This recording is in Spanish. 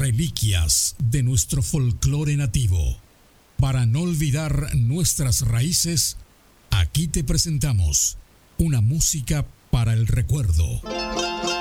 reliquias de nuestro folclore nativo. Para no olvidar nuestras raíces, aquí te presentamos una música para el recuerdo.